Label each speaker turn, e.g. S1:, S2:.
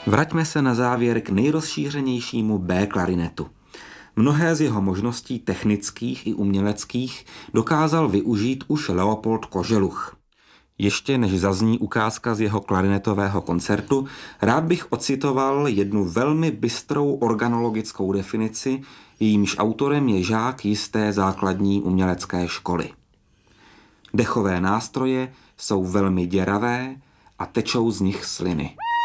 S1: Vraťme se na závěr k nejrozšířenějšímu B klarinetu. Mnohé z jeho možností technických i uměleckých dokázal využít už Leopold Koželuch. Ještě než zazní ukázka z jeho klarinetového koncertu, rád bych ocitoval jednu velmi bystrou organologickou definici, jejímž autorem je žák jisté základní umělecké školy. Dechové nástroje jsou velmi děravé a tečou z nich sliny.